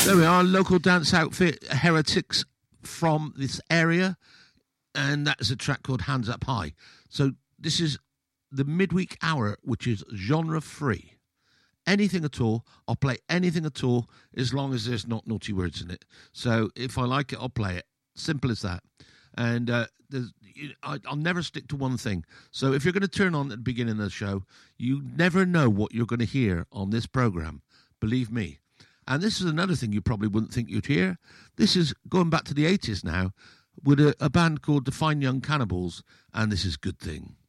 There we are, local dance outfit, Heretics from this area, and that's a track called Hands Up High. So this is the midweek hour, which is genre-free. Anything at all, I'll play anything at all, as long as there's not naughty words in it. So if I like it, I'll play it. Simple as that. And I'll never stick to one thing. So if you're going to turn on at the beginning of the show, you never know what you're going to hear on this program. Believe me. And this is another thing you probably wouldn't think you'd hear. This is going back to the 80s now with a band called the Fine Young Cannibals, and this is Good Thing.